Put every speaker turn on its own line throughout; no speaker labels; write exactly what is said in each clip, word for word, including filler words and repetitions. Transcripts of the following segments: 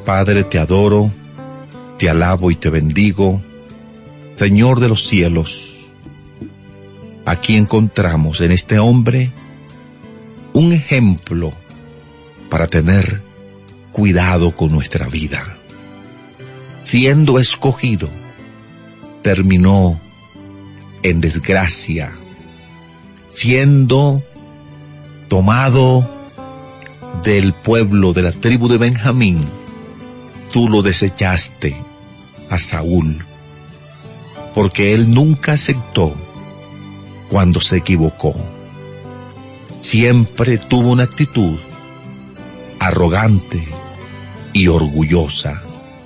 Padre, te adoro, te alabo y te bendigo, Señor de los cielos. Aquí encontramos en este hombre un ejemplo para tener cuidado con nuestra vida. Siendo escogido, terminó en desgracia. Siendo tomado del pueblo, de la tribu de Benjamín, tú lo desechaste a Saúl, porque él nunca aceptó cuando se equivocó. Siempre tuvo una actitud arrogante y orgullosa.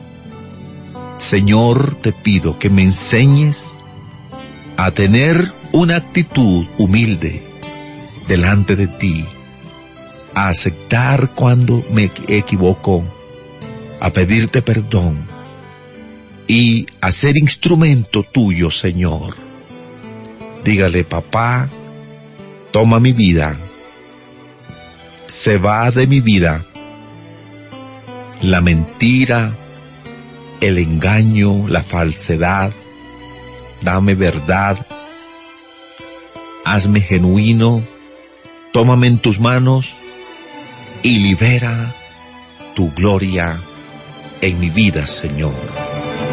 Señor, te pido que me enseñes a tener una actitud humilde delante de ti, a aceptar cuando me equivoco, a pedirte perdón y a ser instrumento tuyo, Señor. Dígale: papá, toma mi vida, se va de mi vida la mentira, el engaño, la falsedad. Dame verdad, hazme genuino, tómame en tus manos y libera tu gloria en mi vida, Señor.